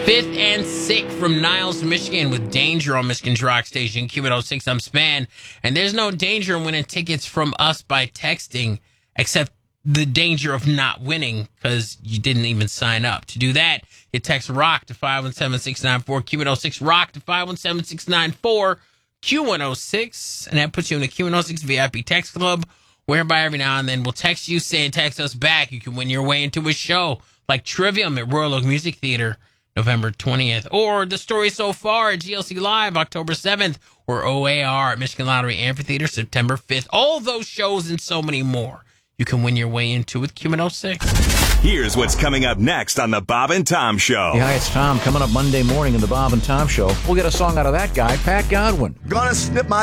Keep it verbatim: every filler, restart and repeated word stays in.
Fifth and Sixth from Niles, Michigan with Danger on Michigan's Rock Station, Q one oh six. I'm Span. And there's no danger in winning tickets from us by texting, except the danger of not winning because you didn't even sign up. To do that, you text ROCK to five one seven six nine four, Q one oh six, ROCK to five one seven six nine four, Q one oh six, and that puts you in the Q one oh six V I P text club, whereby every now and then we'll text you, saying text us back. You can win your way into a show like Trivium at Royal Oak Music Theater, November twentieth, or The Story So Far at G L C Live, October seventh, or O A R at Michigan Lottery Amphitheater, September fifth. All those shows and so many more you can win your way into with Q one oh six. Here's what's coming up next on the Bob and Tom Show. Hey, hi, it's Tom. Coming up Monday morning in the Bob and Tom Show, we'll get a song out of that guy, Pat Godwin. Gonna snip my